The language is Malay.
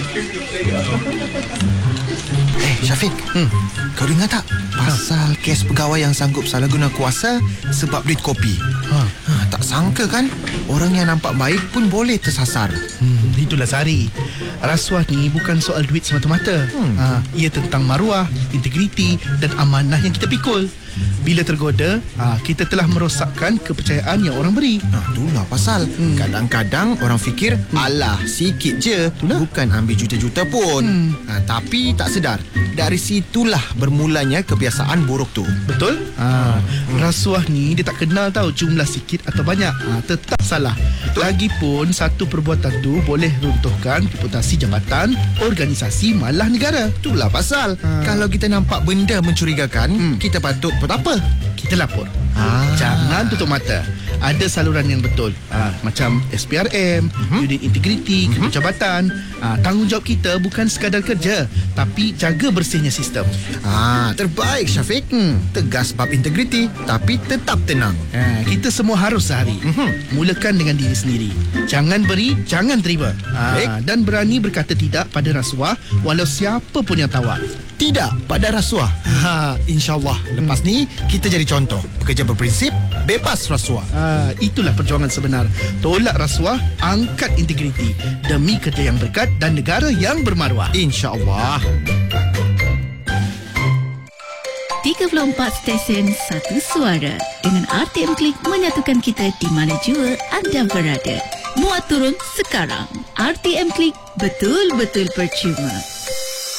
Syafiq, kau dengar tak pasal kes pegawai yang sanggup salah guna kuasa sebab duit kopi? Tak sangka kan, orang yang nampak baik pun boleh tersasar. Itulah Sari. Rasuah ni bukan soal duit semata-mata. Ia tentang maruah, integriti dan amanah yang kita pikul. Bila tergoda, kita telah merosakkan kepercayaan yang orang beri. Itulah pasal kadang-kadang orang fikir alah sikit je, bukan ambil juta-juta pun. Tapi tak sedar, dari situlah bermulanya kebiasaan buruk tu. Betul? Rasuah ni dia tak kenal tahu jumlah sikit atau banyak. Tetap salah. Lagipun satu perbuatan tu boleh runtuhkan reputasi jabatan, organisasi, malah negara. Itulah pasal kalau kita nampak benda mencurigakan, kita patut buat apa? Kita lapor. Jangan tutup mata. Ada saluran yang betul, macam SPRM, unit integriti, kedua jabatan. Tanggungjawab kita bukan sekadar kerja, tapi jaga bersihnya sistem. Terbaik Syafiq. Tegas bab integriti, tapi tetap tenang. Kita semua harus sehari. Mulakan dengan diri sendiri. Jangan beri, jangan terima. Dan berani berkata tidak pada rasuah, walau siapa pun yang tawar. Tidak pada rasuah. InsyaAllah lepas ni kita jadi contoh pekerja berprinsip, bebas rasuah. Itulah perjuangan sebenar. Tolak rasuah, angkat integriti demi kerja yang berkat dan negara yang bermaruah. InsyaAllah. 34 stesen, satu suara. Dengan RTM Klik menyatukan kita di mana jua anda berada. Muat turun sekarang. RTM Klik, betul-betul percuma.